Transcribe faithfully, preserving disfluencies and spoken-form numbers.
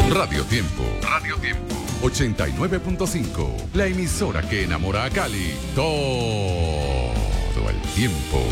Radio Tiempo. Radio Tiempo. ochenta y nueve punto cinco. La emisora que enamora a Cali todo el tiempo.